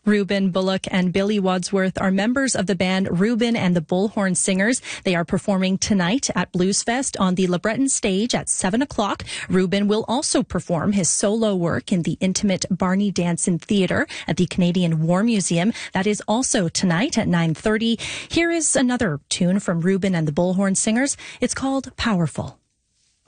Reuben Bullock and Billy Wadsworth are members of the band Reuben and the Bullhorn Singers. They are performing tonight at Bluesfest on the LeBreton stage at 7 o'clock. Reuben will also perform his solo work in the intimate Barney Danson Theatre at the Canadian War Museum. That is also tonight at 9:30. Here is another tune from Reuben and the Bullhorn Singers. It's called Powerful.